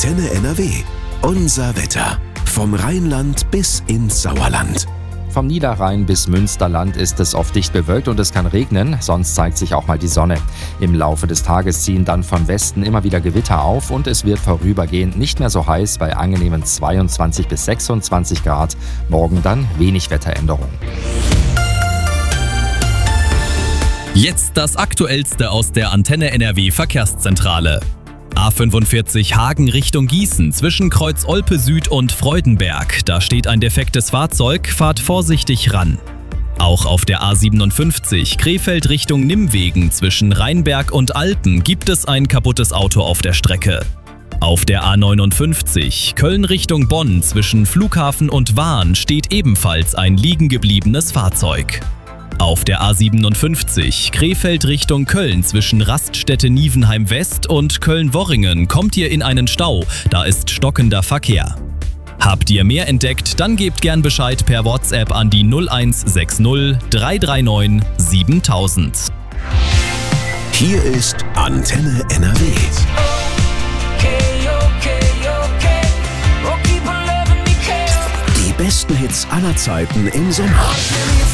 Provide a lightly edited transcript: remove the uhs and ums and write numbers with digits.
Antenne NRW. Unser Wetter. Vom Rheinland bis ins Sauerland. Vom Niederrhein bis Münsterland ist es oft dicht bewölkt und es kann regnen, sonst zeigt sich auch mal die Sonne. Im Laufe des Tages ziehen dann von Westen immer wieder Gewitter auf und es wird vorübergehend nicht mehr so heiß bei angenehmen 22 bis 26 Grad. Morgen dann wenig Wetteränderung. Jetzt das Aktuellste aus der Antenne NRW Verkehrszentrale. A45 Hagen Richtung Gießen zwischen Kreuz Olpe Süd und Freudenberg. Da steht ein defektes Fahrzeug, fahrt vorsichtig ran. Auch auf der A57 Krefeld Richtung Nimwegen zwischen Rheinberg und Alpen gibt es ein kaputtes Auto auf der Strecke. Auf der A59 Köln Richtung Bonn zwischen Flughafen und Wahn steht ebenfalls ein liegengebliebenes Fahrzeug. Auf der A57 Krefeld Richtung Köln zwischen Raststätte-Nievenheim West und Köln-Worringen kommt ihr in einen Stau, da ist stockender Verkehr. Habt ihr mehr entdeckt, dann gebt gern Bescheid per WhatsApp an die 0160 339 7000. Hier ist Antenne NRW. Die besten Hits aller Zeiten im Sommer.